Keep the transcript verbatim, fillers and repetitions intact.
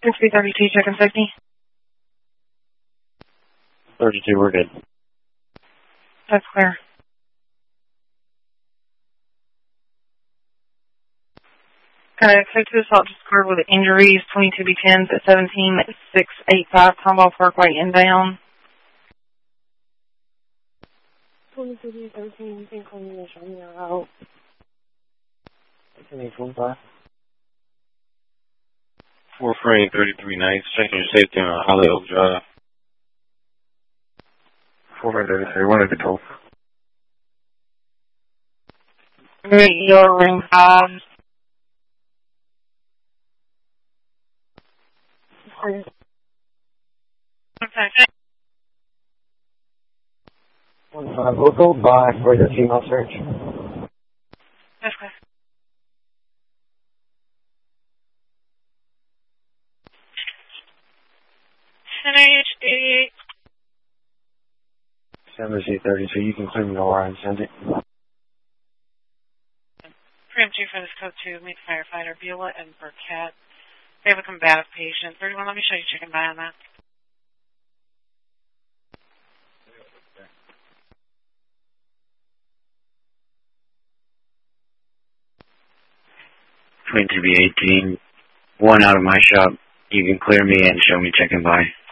sixty thirty-two, check and safety. thirty-two, we're good. That's clear. Okay, accepted assault discard with injuries, twenty-two B tens at seventeen six eighty-five Tomball Parkway inbound. twenty-two B thirteen, you can call me and show me your route. eight twenty-five. four frame, thirty-three nights, checking your safety on Holly Oak Drive. four frame, thirty-three, one at the twelve. Your ring five. Okay. One five, we'll go by for the female search. Okay. N H eighty-eight. seven C thirty-two, you can clear me over and send it. Preempt two for this code two, meet firefighter Beulah and Burkett. They have a combative patient. thirty-one, let me show you chicken by on that. twenty-two B eighteen, one out of my shop. You can clear me and show me check and buy.